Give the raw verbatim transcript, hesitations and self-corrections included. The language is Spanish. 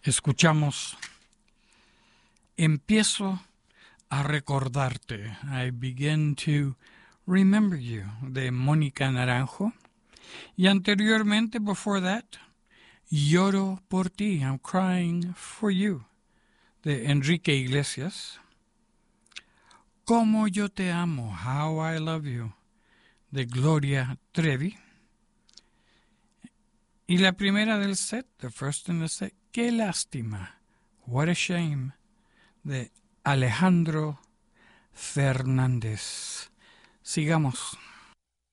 Escuchamos Empiezo a recordarte. I begin to remember you, de Mónica Naranjo. Y anteriormente, before that, Lloro por ti, I'm crying for you, de Enrique Iglesias. Como yo te amo, How I Love You, de Gloria Trevi. Y la primera del set, the first in the set, Qué lástima, What a Shame, de Alejandro Fernández. Sigamos.